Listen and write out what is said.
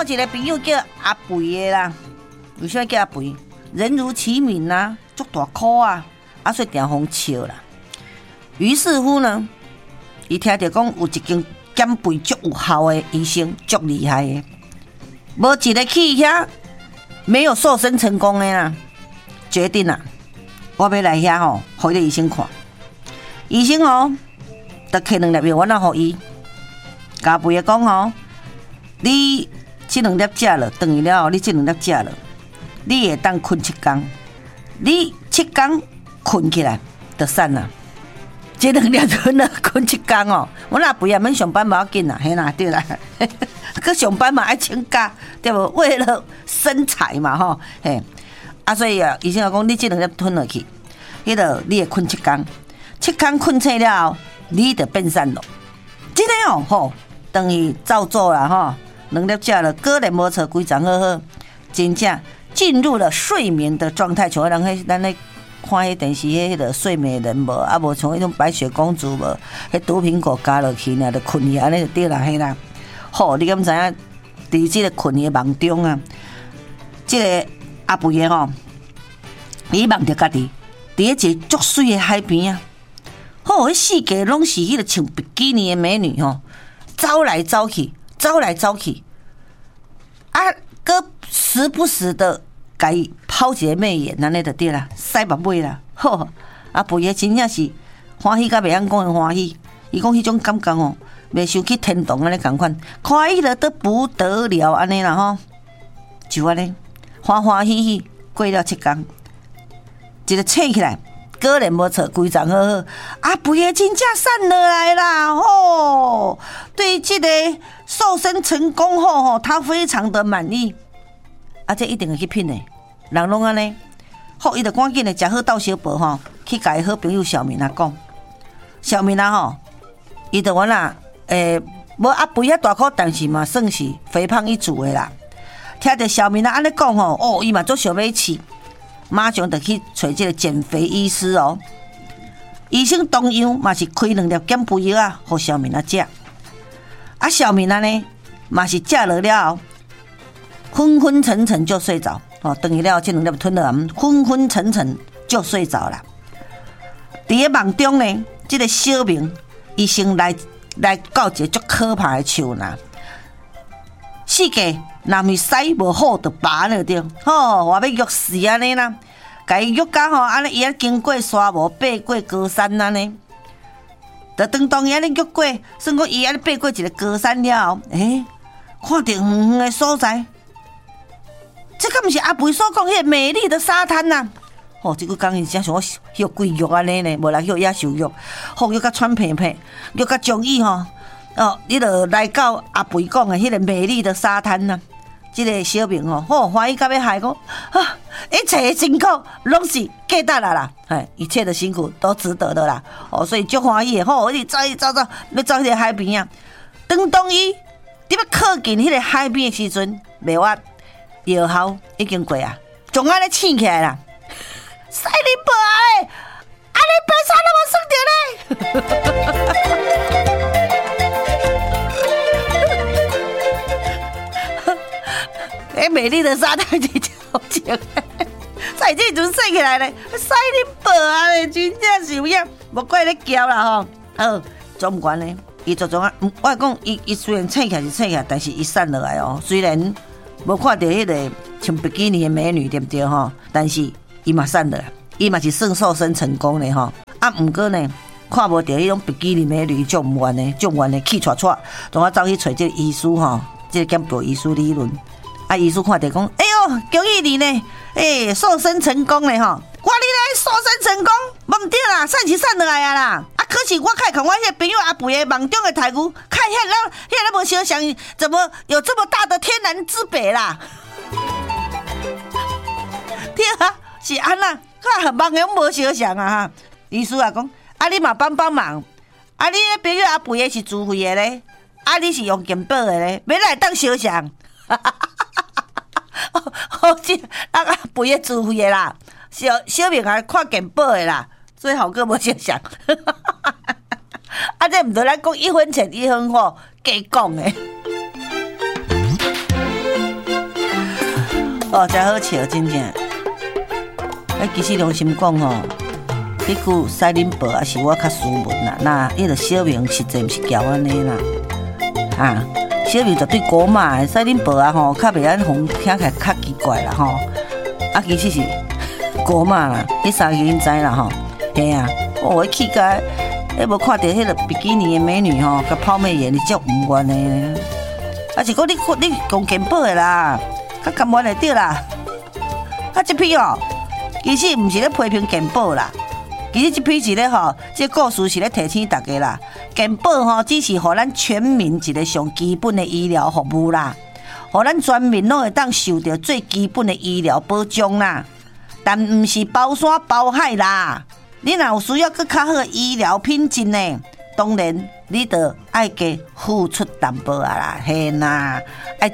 我一个朋友叫阿肥的啦，为什么叫阿肥？人如其名啊，足大苦啊，所以定风笑啦。于是乎呢，伊听到讲有一间减肥足有效的医生，足厉害的，无一个去遐没有瘦身成功的啦。决定啦，我要来遐吼，互伊个医生看。医生哦，就开2粒药丸互伊，加肥的讲吼，你这2粒食了，等于了，你这2粒食了，你会当困7天，你7天困起来就散了。这2粒吞了困7天哦，我若肥也免上班，无要紧啦，嘿啦，对啦，去上班嘛爱请假，对无？为了身材嘛吼，嘿，所以啊，医生讲你这2粒吞落去，迄个你会困7天，7天困醒了后，你就变散了。真的哦，吼，等于照做啦吼，2粒食了，果然无错，规张好好，真正进入了睡眠的状态，像咱咧看迄电视迄个睡美人无，无像迄种白雪公主无，迄毒苹果加落去呢，就困去安尼就对啦，嘿啦。好，你敢知影？伫即个困去的梦中啊，即个阿肥的吼，伊梦着家己伫一个足水的海边啊。好，迄四界拢是迄个穿比基尼的美女吼，走来走去，走来走去，搁时不时的甲伊抛一个媚眼，安尼就对啦，塞目尾啦。好，阿肥的真正是欢喜甲袂晓讲的欢喜，伊讲迄种感觉哦，袂想去天堂安尼共款，快乐得不得了安尼啦吼，就安尼欢欢喜喜过了7天，一个醒起来。果然无错，规张好好，阿肥的真正散落来啦！吼，对这个瘦身成功后，他非常的满意。这一定会去拼的，人拢安尼。好，伊就赶紧的食好倒小宝吼，去甲伊好朋友小明啊讲。小明啊吼，伊就讲啦，无阿肥遐大颗，但是嘛算是肥胖一族的啦。听着小明啊安尼讲吼，伊嘛做想要试。马上就去找这个减肥医师哦，医生同样嘛是开2粒减肥药啊，给小明啊食。小明啊呢，嘛是食了了后，昏昏沉沉就睡着哦。等于了这2粒吞了，昏昏沉沉就睡着了。伫个梦中呢，这个小明医生来到一个足可怕的树呐，世界。若是屎无好，就拔了对。吼，我要约死安尼啦，甲伊约到吼，安尼伊经过沙漠，爬过高山安尼，就当伊安尼约过，算讲伊安尼爬过一个高山了后，看到远远的所在，这敢毋是阿肥所讲迄个美丽的沙滩呐？哦，这个讲伊真像我约鬼约安尼呢，无来约野兽约，好约甲喘皮皮，约甲终于吼。你就来到阿肥讲的迄个美丽的沙滩呐，这个小明好欢喜到要害讲一切的辛苦拢是价值啦啦，一切的辛苦都值得的啦。所以足欢喜的，一直走要走迄个海边啊。当伊伫要靠近迄个海边的时阵，袂话药效已经过啊，从安尼醒起来啦，塞你婆诶，安尼白沙那么算着咧。美丽的沙滩真好静，在这阵醒起来咧，晒你婆啊咧，真正是有影，无怪咧叫啦吼。总不管咧，伊就总啊，我讲伊虽然醒起来是醒起来，但是伊散落来哦。虽然无看到迄个穿比基尼的美女，对不对吼？但是伊嘛散落来，伊嘛是算瘦身成功的吼。毋过呢，看无到迄种比基尼美女，就唔愿的，就唔愿的气喘喘，总啊走去找这个医师吼，这个减肥医师理论。医师看到讲，哎呦，恭喜你呢！瘦身成功嘞吼！我你咧瘦身成功，无唔对啦，散是散落来啊啦！可是我看我迄个朋友阿肥的梦中的台语，看遐无相想，怎么有这么大的天然之别啦？对啊，是安那，看很忙的无相想啊哈！医师啊讲，你嘛帮忙，你迄朋友阿肥的是自费的咧，你是用健保的咧，免来当相想。这阿肥的自费的啦，小明还看健保的啦，最后个无相想。这毋对咱讲1分钱1分货，假讲的。 哦，真好笑，真正。其实良心讲吼，迄句赛林伯也是我较斯文啦。那迄个小明实在毋是交安尼啦，啊，小明绝对古马的，赛林伯啊吼，较袂安红，听起来较奇怪啦吼。啊，其实是古马啦，迄三个恁知啦吼，嘿啊，我气甲，无看到迄个比基尼的美女吼，甲泡妹眼，你足唔愿的。啊，是讲你讲健保的啦，较甘愿的对啦。啊，这批哦。其实毋是咧批评健保啦，其实这批是咧吼，这故事是咧提醒大家啦。健保吼只是互咱全民一个上基本的医疗服务啦，互咱全民拢会当受到最基本的医疗保障啦。但毋是包山包海啦，你若有需要更较好的医疗品质呢，当然你得爱加付出淡薄啊啦，嘿啦，爱